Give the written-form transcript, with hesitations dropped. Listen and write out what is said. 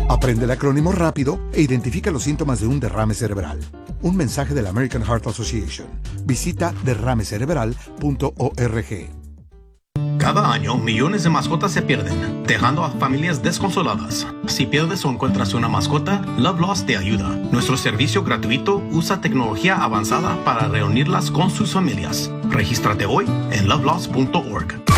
Aprende el acrónimo rápido e identifica los síntomas de un derrame cerebral. Un mensaje de la American Heart Association. Visita derramecerebral.org. Cada año, millones de mascotas se pierden, dejando a familias desconsoladas. Si pierdes o encuentras una mascota, Love Lost te ayuda. Nuestro servicio gratuito usa tecnología avanzada para reunirlas con sus familias. Regístrate hoy en lovelost.org.